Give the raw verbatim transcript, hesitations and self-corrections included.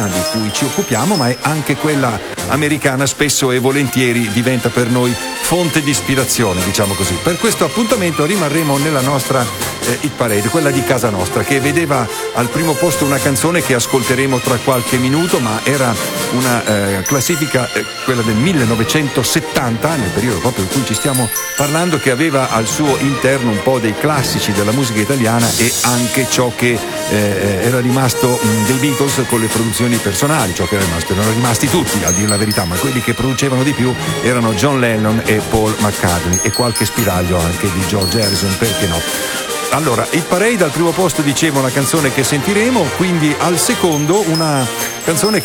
italiana di cui ci occupiamo, ma è anche quella americana, spesso e volentieri diventa per noi fonte di ispirazione, diciamo così. Per questo appuntamento rimarremo nella nostra eh, hit parade, quella di casa nostra, che vedeva al primo posto una canzone che ascolteremo tra qualche minuto, ma era una eh, classifica, eh, quella del millenovecentosettanta, nel periodo proprio di cui ci stiamo parlando, che aveva al suo interno un po' dei classici della musica italiana e anche ciò che eh, era rimasto mh, dei Beatles con le produzioni personali, ciò che era rimasto, erano rimasti tutti a dire la verità, ma quelli che producevano di più erano John Lennon e Paul McCartney e qualche spiraglio anche di George Harrison, perché no? Allora, il Parade al primo posto, dicevo, una canzone che sentiremo, quindi al secondo una canzone che